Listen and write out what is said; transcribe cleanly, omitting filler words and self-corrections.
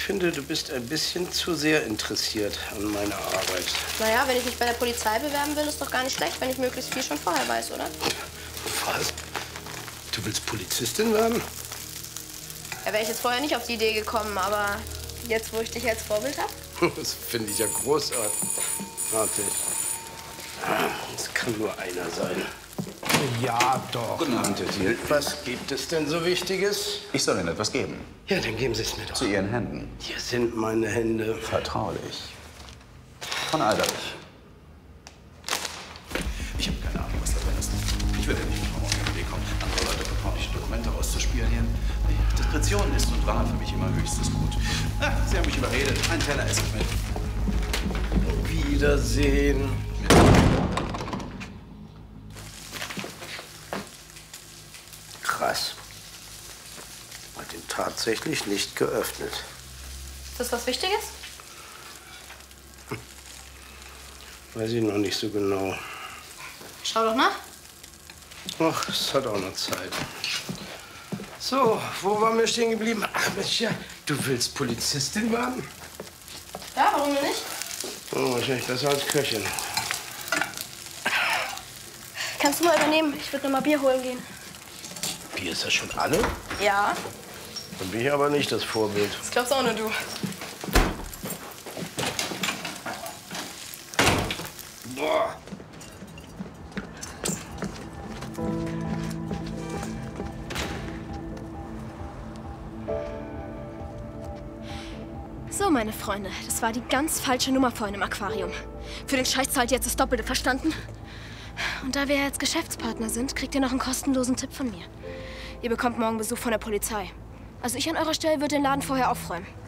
finde, du bist ein bisschen zu sehr interessiert an meiner Arbeit. Naja, wenn ich mich bei der Polizei bewerben will, ist doch gar nicht schlecht, wenn ich möglichst viel schon vorher weiß, oder? Was? Du willst Polizistin werden? Ja, wäre ich jetzt vorher nicht auf die Idee gekommen, aber jetzt, wo ich dich als Vorbild habe? Das finde ich ja großartig. Warte. Es kann nur einer sein. Ja, doch. Guten Abend, Herr Thiel. Was gibt es denn so Wichtiges? Ich soll Ihnen etwas geben. Ja, dann geben Sie es mir doch. Zu Ihren Händen. Hier sind meine Hände. Vertraulich. Von Alderich. Ich habe keine Ahnung, was da drin ist. Ich werde nicht mit Frau auf den Weg kommen, andere Leute vertrauliche Dokumente auszuspionieren. Diskretion ist und war für mich immer höchstes Gut. Sie haben mich überredet. Ein Teller esse ich mit. Wiedersehen. Krass. Hat ihn tatsächlich nicht geöffnet. Ist das was Wichtiges? Weiß ich noch nicht so genau. Schau doch nach. Ach, es hat auch noch Zeit. So, wo waren wir stehen geblieben? Ach, Mensch, ja, du willst Polizistin werden? Ja, warum denn nicht? Oh, wahrscheinlich besser als Köchin. Kannst du mal übernehmen? Ich würde noch mal Bier holen gehen. Bier ist das schon alle? Ja. Dann bin ich aber nicht das Vorbild. Das glaubst auch nur du. Boah. So, meine Freunde, das war die ganz falsche Nummer vorhin im Aquarium. Für den Scheiß zahlt ihr jetzt das Doppelte, verstanden? Und da wir jetzt Geschäftspartner sind, kriegt ihr noch einen kostenlosen Tipp von mir. Ihr bekommt morgen Besuch von der Polizei. Also ich an eurer Stelle würde den Laden vorher aufräumen.